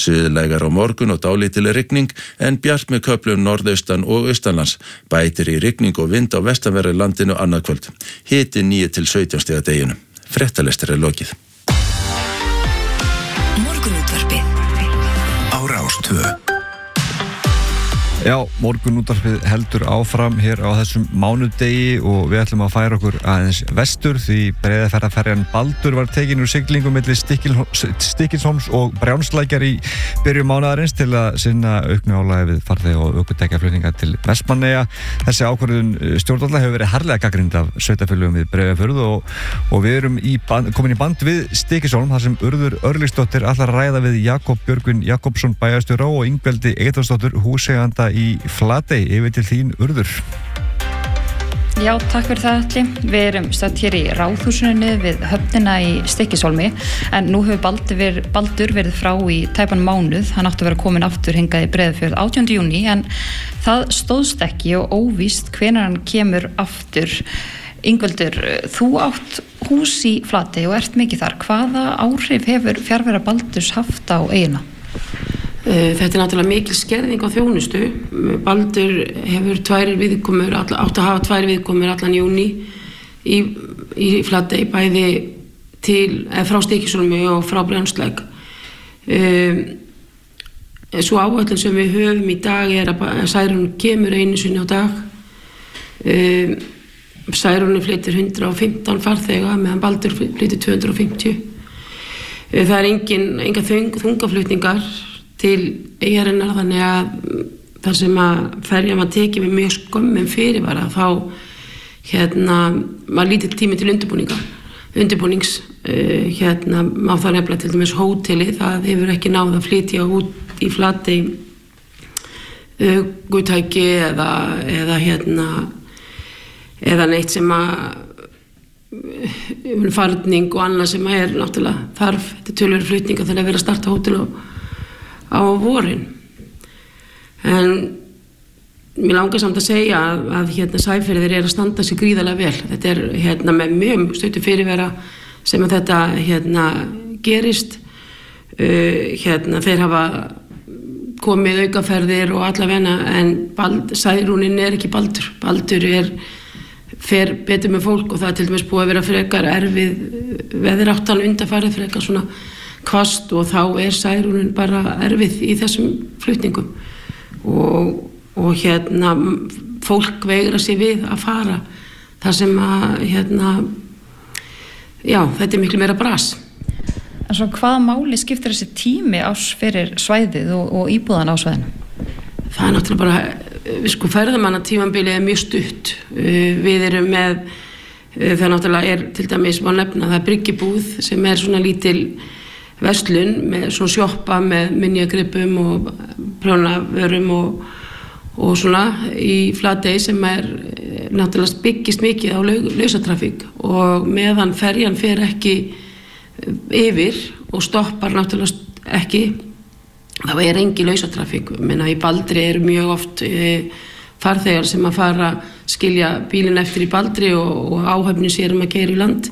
Suðlægar á morgun og dálítil rigning en bjart með köflum norðaustan og austanlands. Bætir í rigning og vind á vestanverðu landinu annað kvöld. Hiti 9 til 17 stiga deginum. Fréttalestur lokið. Morgunútvarpið á Rás 2. Já, morgunútvarpið heldur áfram hér á þessum mánudegi og við ætlum að færa okkur aðeins vestur því breiðaferðaferjan Baldur var tekin úr siglingu milli Stykkishólms og Brjánslækjar í byrjun mánaðarins til að sinna auknu álagi við farþega og ökutækjaflutninga til Vestmannaeyja. Þessi ákvörðun stjórnvalda hefur verið harðlega gagnrýnd af sveitarfélögum við Breiðafjörð og við erum komin í band við Stykkishólm þar sem Urður Örlygsdóttir ætlar að ræða við Jakob Björgvin Jakobsson bæjarstjóra og Ingveldi Eyþórsdóttur húseiganda í Flatey. Yfir til þín, Urður. Já, takk fyrir það Atli. Við erum stödd hér í Ráðhúsinu við höfnina í Stykkishólmi en nú hefur Baldur verið frá í tæpan mánuð. Hann átti að vera komin aftur hingað í Breiðafjörð 18. júní en það stóðst ekki og óvíst hvenær hann kemur aftur. Ingveldur, þú átt hús í Flatey og ert mikið þar. Hvaða áhrif hefur fjarvera Baldurs haft á eyjuna? Þetta náttúrulega mikil skerðing á þjónustu. Baldur hefur átt að hafa 2 viðkomur allan júní í Flatey, bæði frá Stykkishólmi og frá Brjánslæk. Svo áætlun sem við höfum í dag er að Særún kemur einu sinni á dag. Særún flytur 115 farþega meðan Baldur flytur 250. Það er enga þungaflutningar til eyjarinnar þannig að þar sem að ferjan var tekið með mjög skömmum fyrirvara þá var lítill tími til undirbúnings má það nefnilega til dæmis hóteli, það hefur ekki náð að flytja út í Flatey ökutæki eða neitt sem að farning og annað sem er náttúrulega þarf. Þetta er töluverð flutninga þannig að vera að starta hótel á vorin. En mér langar samt að segja að Sæferðir er að standa sig gríðarlega vel. Þetta er með mjög stuttu fyrirvera sem að þetta gerist. Þeir hafa komið aukaferðir og allavega en Særúnin er ekki Baldur. Baldur fer betur með fólk og það er til dæmis búið að vera frekar erfið veðráttan undanfarið frekar svona hvasst og þá er Særúnin bara erfið í þessum flutningum og fólk veigra sig við að fara þar sem að þetta er miklu meira bras. En svo hvaða máli skiptir þessi tími árs fyrir svæðið og íbúðan á svæðinu? Það er náttúrulega bara ferðamannatímabilið er mjög stutt. Við erum með það náttúrulega er til dæmis má nefna það er bryggjubúð sem er svona lítil verslun með svona sjoppa með minjagripum og prjónavörum og svona í Flatey sem er náttúrulega byggist mikið á lausatrafík og meðan ferjan fer ekki yfir og stoppar náttúrulega ekki þá er engin lausatrafík. Í Baldri eru mjög oft farþegar sem að fara skilja bílinn eftir í Baldri og áhöfnin sér að keyra í land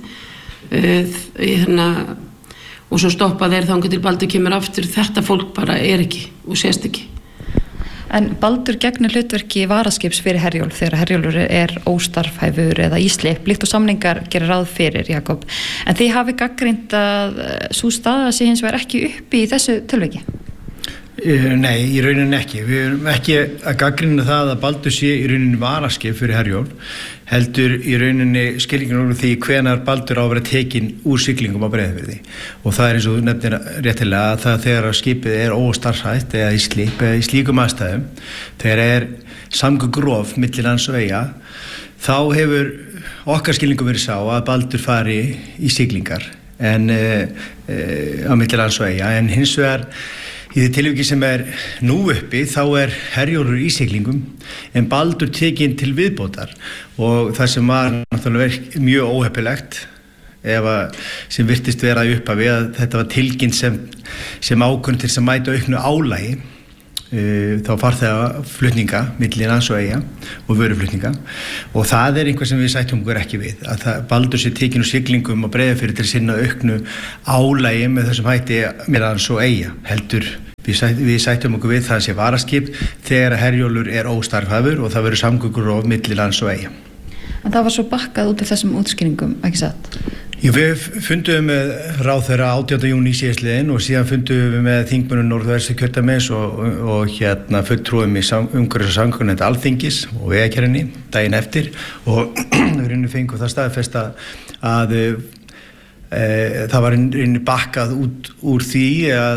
og svo stoppa þeir þangað til Baldur kemur aftur. Þetta fólk bara er ekki og sést ekki. En Baldur gegnir hlutverki varaskips fyrir Herjólf þegar Herjólfur er óstarfhæfur eða í slipp, líkt og samningar gerir ráð fyrir, Jakob. En þið hafi gagnrýnt að sú staða sé hins vegar ekki uppi í þessu tilviki? Nei, í rauninni ekki. Við erum ekki að gagnrýna það að Baldur sé í rauninni varaskip fyrir Herjólf, heldur í rauninni skilningin úr því hvenær Baldur á að vera tekin úr siglingum á Breiðafirði. Og það er eins og þú nefnir réttilega að það þegar skipið er óstarfhæft eða í slipp eða í slíkum aðstæðum, þegar er samgöngurof milli lands og eyja, þá hefur okkar skilningum verið sá að Baldur fari í siglingar en á milli lands og eyja, en hins vegar í því tilviki sem er nú uppi þá er Herjólfur í siglingum en Baldur tekinn til viðbótar og það sem var náttúrulega mjög óheppilegt sem virtist vera í upphafi að þetta var tilkynnt sem ákvörðun til að mæta auknu álagi þá farþegaflutninga milli lands og eyja og vöruflutninga og það er einhver sem við sættum okkur ekki við að Baldur sé tekinn úr siglingum og Breiðafirði til að sinna auknu álagi með þessum hætti milli lands og eyja heldur Við sættum okkur við það sé varaskip þegar Herjólfur óstarfhæfur og það verður samgöngurof milli lands og eyja. En það var svo bakkað út af þessum útskýringum, ekki satt? Jú, við fundum með ráðherra 18. júní síðastliðinn og síðan fundum við með þingmönnum Norðvesturkjördæmis og fulltrúum í umhverfis- og samgöngunefnd Alþingis og Vegagerðinni daginn eftir og við fengum það staðfest að það var bakkað út úr því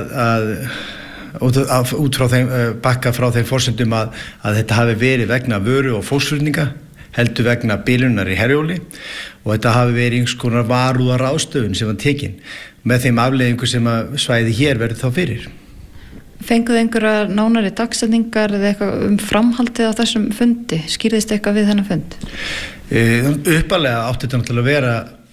út frá þeim bakkað frá þeim forsendum að þetta hafi verið vegna vöru og fólksflutninga heldur vegna bilunar í Herjóli og þetta hafi verið einhvers konar varúðarráðstöfun sem var tekin með þeim afleiðingu sem að svæði hér verður þá fyrir. Fenguðu einhverja nánari dagsetningar eða eitthvað framhaldið á þessum fundi? Skýrðist eitthvað við þennan fund? Uppalega átti þetta náttúrulega að vera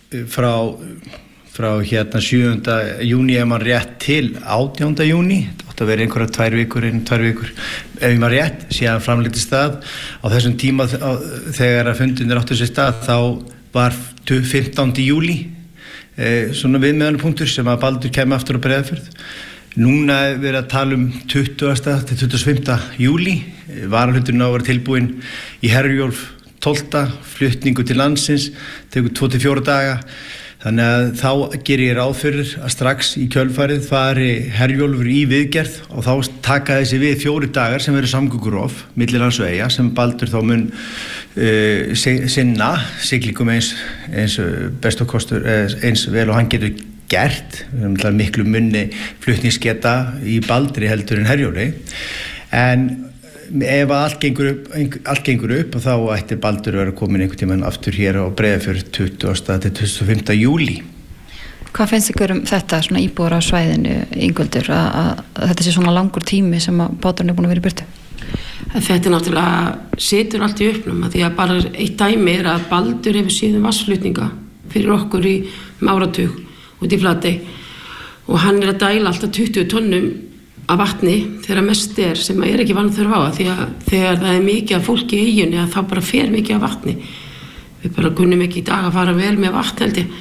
frá 7. júní ef maður rétt til 18. júní. Þetta átti að vera einhverja 2 vikur ef maður rétt, síðan framlítið stað á þessum tíma þegar að fundinir áttu sér stað þá var 15. júlí svona viðmiðunarpunktur sem að Baldur kemur aftur á Breiðafjörð. Núna er verið að tala 20. til 25. júlí varahluturinn á að vera tilbúinn í Herjólf 12. flutningu til landsins tekur 2 til 4 daga. Þannig að þá gerir ég ráð fyrir að strax í kjölfarið fari Herjólfur í viðgerð og þá taka þessi við 4 dagar sem verður samgöngurof milli lands og eyja sem Baldur þá mun sinna siglingum eins best og kostur eins vel og hann getur gert. Við erum miklu munni flutningsgeta í Baldri heldur en Herjóli en ef allt gengur upp og þá ætti Baldur að vera komin einhvern tímann aftur hér á Breiðafjörð 20. til 25. júlí. Hvað finnst ykkur þetta svona íbúar á svæðinu Ingveldur að þetta sé svona langur tími sem að báturinn búin að vera í burtu? Þetta náttúrulega setur allt í uppnám því að bara eitt dæmi að Baldur hefur síðan vatnsflutninga fyrir okkur í áratug út í Flatey og hann að dæla alltaf 20 tonnum af vatni þegar mest sem ekki vanþörf á því að þegar það mikið af fólki í eyjunni að þá bara fer mikið af vatni. Við bara kunnum ekki í dag að fara vel með vatn held ég.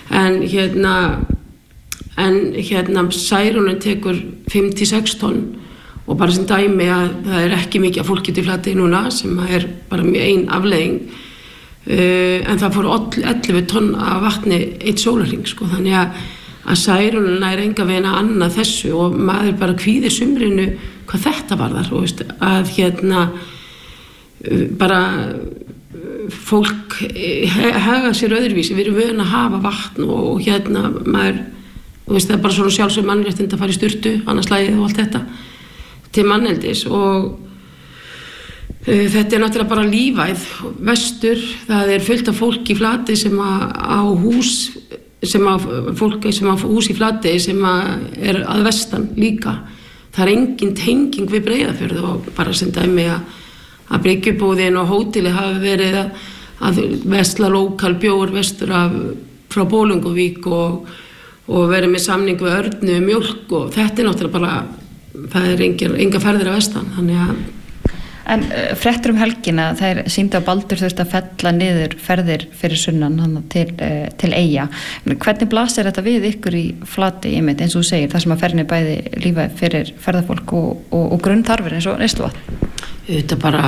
En Særúnin tekur 5-6 tonn og bara sem dæmi að það ekki mikið af fólki til Flatey núna sem bara mjög ein afleiðing en það fór 11 tonn af vatni eitt sólarhring þannig að Særúnin enga veginn að annað þessu og maður bara kvíðir sumrinu hvað þetta varðar og að bara fólk haga sér öðruvísi, við erum vön að hafa vatn og maður það er bara svona sjálfsögð mannréttind að fara í sturtu annars lagið og allt þetta til manneldis og þetta náttúrulega bara lífæð vestur, það fullt af fólk í Flatey sem á hús fólk sem á hús í Flatey sem að vestan líka. Það engin tenging við Breiðafjörð og bara sem dæmi að bryggjubúðin og hóteli hafi verið að vesla lokal bjór vestur frá Bolungarvík og verið með samning við Örnu mjólk og þetta náttúrulega bara það enga ferðir að vestan þannig að En fréttur helgina, það sýndu að Baldur þurfti að fella niður ferðir fyrir sunnan til eyja. Hvernig blasir þetta við ykkur í Flatey einmitt eins og þú segir, þar sem að ferðin bæði lífa fyrir ferðafólk og grunnþarfir eins og neysluvatn? Þetta bara,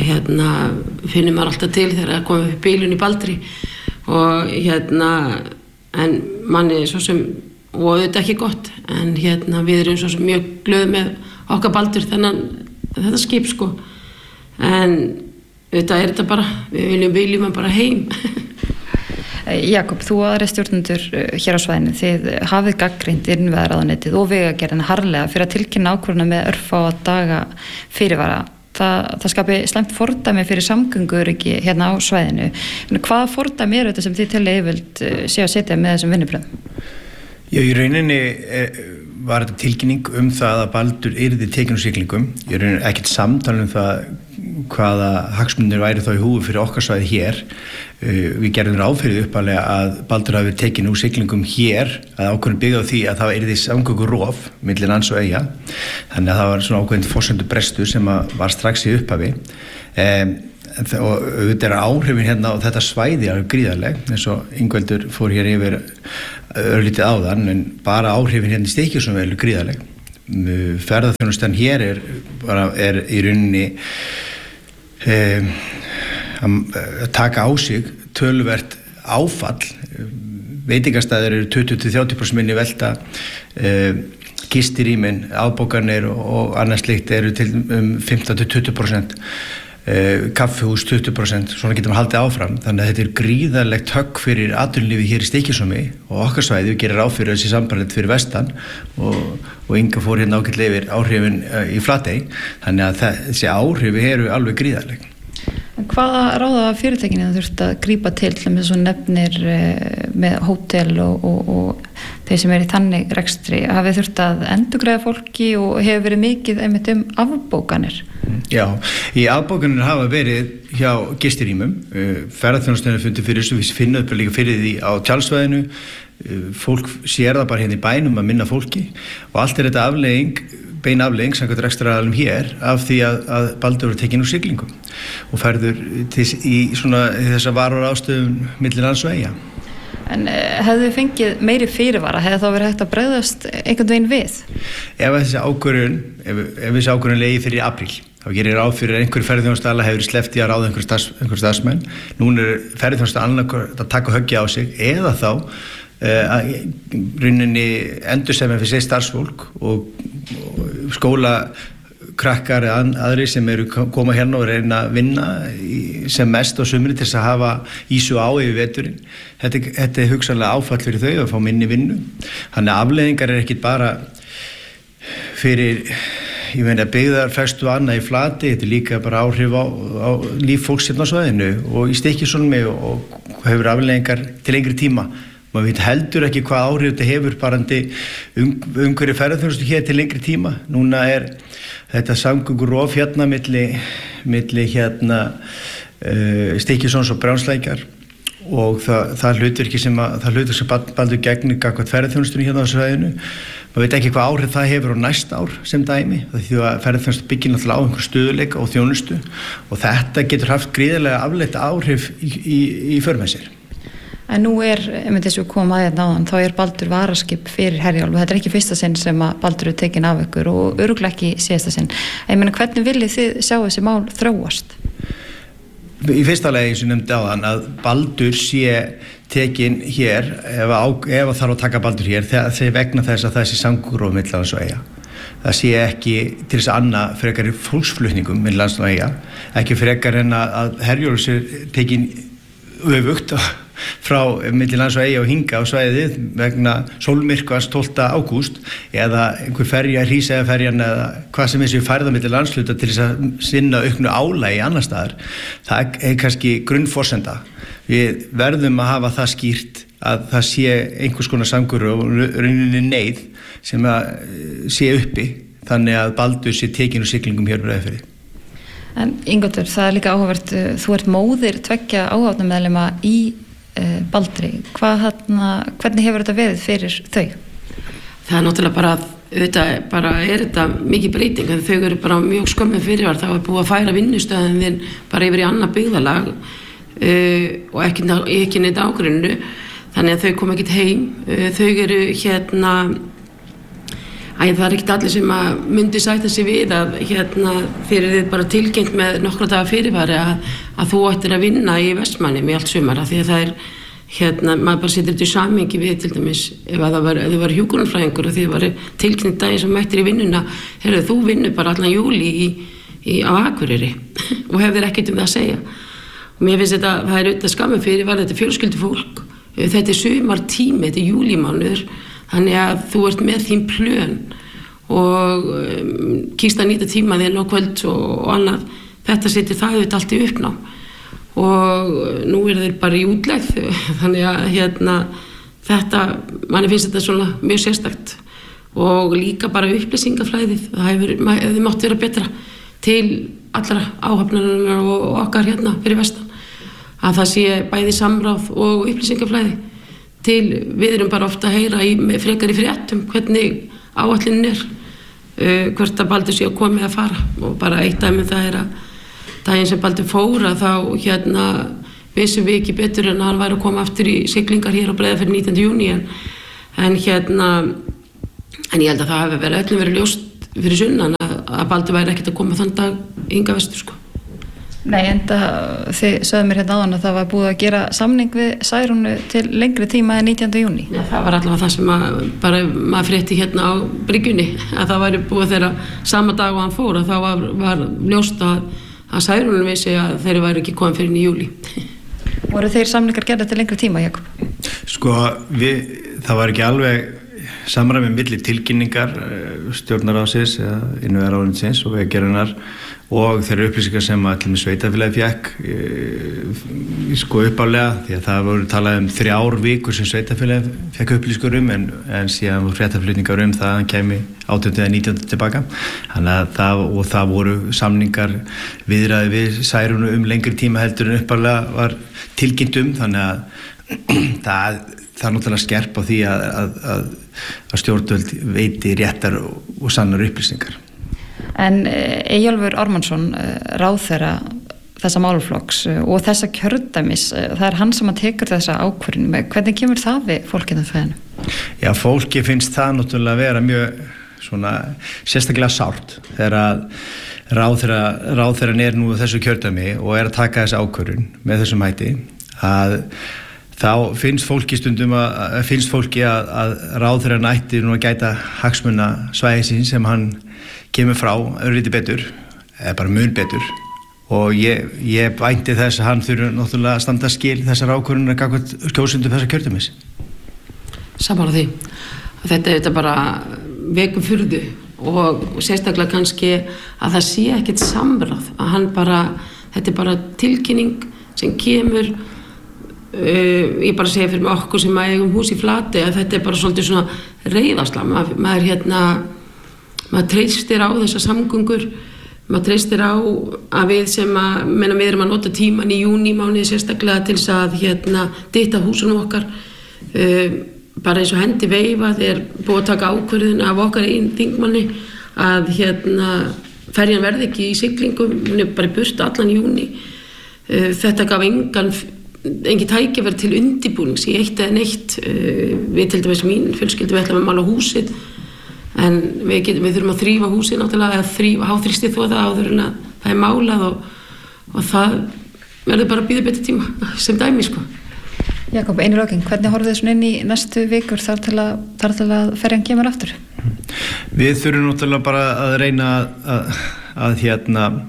finnir maður alltaf til þegar það komið upp bílun í Baldri og en manni svo sem, og þetta ekki gott, en við erum svo sem mjög glöð með okkar Baldur þetta skip sko. En þetta bara, við viljum bara heim. Jakob, þú og aðri stjórnendur hér á svæðinu, þið hafið gagnrýnt innviðaráðuneytið og Vegagerðina harðlega fyrir að tilkynna ákvörðuna með örfáa daga fyrirvara. Það skapi slæmt fordæmi fyrir samgönguöryggi hérna á svæðinu. Hvaða fordæmi þetta sem þið telja yfirleitt sé að setja með þessum vinnubröðum? Já, í rauninni var þetta tilkynning það að Baldur yrði tekin úr siglingum. Í rauninni ekkert samtal það hvaða hagsmunir væri þá í húfi fyrir okkar svæði hér. Við gerðum ráð fyrir uppalega að Baldur hafi verið tekin úr siglingum hér að ákveðin byggði á því að það yrði samgöngurof milli lands og eyja. Þannig að það var svona ákveðin forsendu brestur sem var strax í upphafi. Og auðvitað áhrifin hérna á þetta svæði gríðarleg, eins og Ingveldur fór hér yfir örlítið áðan, en bara áhrifin hérna í Stykkishólmi gríðarleg. ferðaþjónustan hér er í rauninni að taka á sig töluvert áfall. Veitingastæðir eru 20-30% minni velta, gistirýmin, afbókanir og annað slíkt eru til 15-20%, kaffihús 20%, svona getum við haldið áfram. Þannig að þetta er gríðarlegt högg fyrir atvinnulífið hér í Stykkishólmi og okkar svæði. Við gerum ráð fyrir þessi sambandið fyrir vestan og Inga fór hérna ágætlega yfir áhrifin í Flatey. Þannig að þessi áhrifi eru alveg gríðarleg. Hvaða ráða fyrirtækinu þurft að grípa til þess að nefnir með hótel og þeir sem í þannig rekstri, hafið þurft að endurgreiða fólki og hefur verið mikið einmitt afbókanir? Já, í afbókanir hafa verið hjá gistirýmum, ferðaþjónustan fundið fyrir þessu, við finnum upp líka fyrir því á tjaldsvæðinu, fólk sér það bara hérna í bænum að minna fólki og allt er þetta bein aflegging samkvæmt rekstraraðilum hér af því að Baldur er tekinn úr siglingum og ferður í þessa varúðarástöðum milli lands og eyja. En hefðu þið fengið meiri fyrirvara, hefði þá verið hægt að bregðast einhvern veginn við? Ef þessi ákvörðun legi fyrir apríl, þá gerir ráð fyrir einhverju ferðaþjónustaðala hefur sleppt í að ráða einhver starfsmenn. Núna er ferðaþjónustaðala að taka höggja á sig eða þá að rauninni endursemja fyrir sér starfsfólk og skólakrakkar eða aðri sem eru koma hérna og reyna að vinna sem mest á sumri til þess að hafa ísu á yfir veturinn. Þetta er hugsanlega áfall fyrir þau að fá minni vinnu. Þannig að afleiðingar er ekkit bara fyrir byggðarfestu og annað í Flatey, þetta er líka bara áhrif á líf fólks hérna á svæðinu og í Stykkishólmi og hefur afleiðingar til lengri tíma. Maður veit heldur ekki hvað áhrif þetta hefur barandi umhverju ferðaþjónustu hér til lengri tíma. Núna er þetta samgöngurof hérna milli hérna Stykkishólms og Brjánslækjar og það hlutverk sem Baldur gegnir gagnvart ferðaþjónustunni hérna á svæðinu. Maður veit ekki hvað áhrif það hefur á næsta ár sem dæmi, því að ferðaþjónustu byggir náttúrulega á einhver stöðuleika og þjónustu og þetta getur haft gríðarlega afleitt áhrif í för með sér. En nú með þessu koma aðeins náðan, þá Baldur varaskip fyrir Herjólf og þetta er ekki fyrsta sinn sem að Baldur er tekin af ykkur og örugglega ekki síðasta sinn. Ég meina, hvernig viljið þið sjá þessi mál þróast? Í fyrsta lagi sem nefndi áðan að Baldur sé tekin hér, ef þarf að taka Baldur hér, það sé vegna þess að það sé samgöngurof milli lands og eyja. Það sé ekki til þess að annað frekar fólksflutningum milli lands og eyja, ekki frekar en að Herjólf sé tekin öfugt frá milli lands og eyja og hinga á svæðið vegna sólmyrkvans 12. ágúst eða einhver ferja, Hríseyjarferjan eða hvað sem þessi færða milli landshluta til þess að sinna auknu álagi annar staðar. Það er kannski grunnforsenda. Við verðum að hafa það skýrt að það sé einhvers konar samgöngur og rauninni neyð sem að sé uppi þannig að Baldur sé tekin úr siglingum hér á Breiðafirði. En Ingólfur, það líka áhugavert, þú ert móðir 2 áhafnarmeðlima í Baldri. Hvernig hefur þetta verið fyrir þau? Það er náttúrulega bara er þetta mikið breyting en þau eru bara mjög skömmu fyrirvar. Það var búið að færa vinnustöðin bara yfir í annað byggðarlag og ekki neitt ágrunnu þannig að þau kom ekkert heim. Þau eru hérna það er ekkert allir sem að myndi sætta sig við að fyrir þið bara tilkynnt með nokkra daga fyrirvari að þú ættir að vinna í Vestmannum í allt sumar því að það er maður bara setur þetta í samhengi við til dæmis ef þau var hjúkrunarfræðingur og þið var tilkynnt daginn sem mættir í vinnuna þú vinnur bara allan júlí á Akureyri og hefur ekkert það að segja og mér finnst þetta, það er auðvitað skammur fyrirvari, þetta er fjölskyldufólk þetta er sumartími, þetta er júlímánuður þannig að þú ert með þín plön og kýst að nýta tíma þinn á kvöld og annað. Þetta setur það auðvitað allt í uppnám og nú þeir bara í útlegð þannig að þetta, manni finnst þetta svona mjög sérstakt og líka bara upplýsingaflæðið, það hefði mátt vera betra til allra áhafnarinnar og okkar fyrir vestan að það sé bæði samráð og upplýsingaflæði við erum bara ofta að heyra frekar í fréttum hvernig áætlunin hvert að Baldur sé að koma að fara og bara eitt dæmi það að daginn sem Baldur fóra þá vissum við ekki betur en að hann væri að koma aftur í siglingar hér á Breiðafirði 19. júní en en ég held að það hafi öllum verið ljóst fyrir sunnan að Baldur væri ekkert að koma þann dag hingað vestur sko. Nei, enda þið sögðu mér hérna áðan að það var búið að gera samning við Særúnu til lengri tíma en 19. júní. Já, það var allavega það sem bara maður frétti hérna á bryggjunni, að það væri búið þeirra sama dag og hann fór, að þá var ljóst að Særúnu vissi að þeir væri ekki komið fyrir í júlí. Voru þeir samningar gerðir til lengri tíma, Jakob? Sko, það var ekki alveg samræmi milli tilkynningar stjórnarráðsins eða innviðaráðuneytisins og vegagerðarinnar og þeirra upplýsingar sem að til með sveitafélagi fékk sko uppálega, því að það voru talað 3 vikur sem sveitafélagi fékk upplýsingar en síðan voru fréttaflutningar það að hann kæmi 18. eða 19. tilbaka. Þannig að það voru samningar viðræði við Særúnu lengri tíma heldur en uppálega var tilkynnt þannig að það náttúrulega skerp á því að stjórnvöld veiti réttar og sannar upplýsingar. En Eyjólfur Ármannsson, ráðherra þessa málaflokks og þessa kjördæmis, það hann sem að tekur þessa ákvörðun. Hvernig kemur það við fólkið það fæðinu? Já, fólki finnst það náttúrulega að vera mjög svona sérstaklega sárt þegar að ráðherran nú þessu kjördæmi og að taka þessa ákvörðun með þessum hætti að þá finnst fólki að ráðherrann ætti nú að gæta hagsmuna svæðisins sem hann kemur frá örlítið betur, eða bara mun betur og ég vænti þess að hann þurfi náttúrulega að standa skil þessar ákvörðunar gagnvart kjósendum þessa kjördæmis. Sammála því. Þetta er bara vekum furðu og sérstaklega kannski að það sé ekkert samráð, að hann bara, þetta er bara tilkynning sem kemur. Ég bara segi fyrir mig okkur sem eigum hús í Flatey að þetta er bara svolítið svona reiðarsla, maður treystir á þessar samgöngur, maður treystir á að við sem við erum að nota tíman í júnímánuði sérstaklega til þess að dytta húsunum okkar, bara eins og hendi veifað búið að taka ákvörðun af okkar einn þingmanni að ferjan verði ekki í siglingum, hún bara í burtu allan júní. Þetta gaf engin tækifæri til undirbúnings í eitt eða neitt. Við til dæmis mín fjölskyldu við ætlum að mála húsið en við þurfum að þrífa húsið náttúrulega eða háþrýstið þvoða áður en að það er málað og það verður bara að bíða betri tíma sem dæmi sko. Jakob, einu lokin, hvernig horfið þið svona inn í næstu vikur þar til að ferjan kemur aftur? Við þurfum náttúrulega bara að reyna að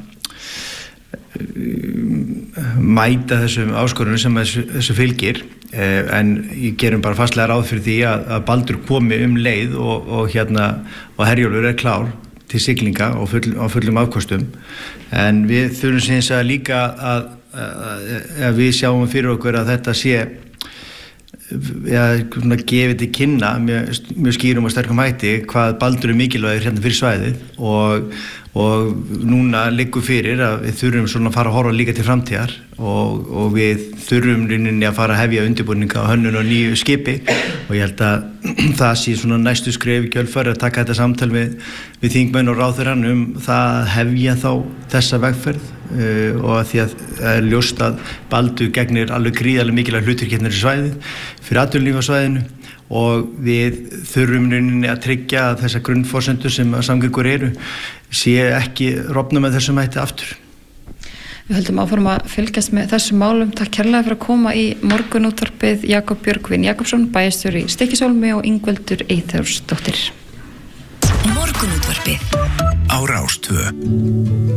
mæta þessum áskorunum sem þessu fylgir en ég gerum bara fastlega ráð fyrir því að Baldur komi leið og Herjólfur klár til siglinga og á fullum afkostum en við þurfum síðan að líka að við sjáum fyrir okkur að þetta sé gefið til kynna mjög skýrum og sterkum hætti hvað Baldur mikilvægir fyrir svæðið og núna liggur fyrir að við þurfum svona að fara að horfa líka til framtíðar og við þurfum rauninni að fara að hefja undirbúninga á hönnun og nýju skipi og ég held að það sé svona næstu skref í kjölfar að taka þetta samtal við þingmenn og ráðherrann það að hefja þá þessa vegferð og að því að það er ljóst að Baldur gegnir alveg gríðarlega mikilvæg hlutverk hérna í svæðið fyrir atvinnulíf á svæðinu og við þurfum rauninni að tryggja að þessar grunnforsendur sem samgöngur sé ekki rofna með þessum hætti aftur. Við höldum áfram að fylgjast með þessum málum. Takk kærlega fyrir að koma í morgunútvarpið Jakob Björgvin Jakobsson, bæjarstjóri í Stykkishólmi og Ingveldur Eyþórsdóttir. Morgunútvarpið á Rás 2.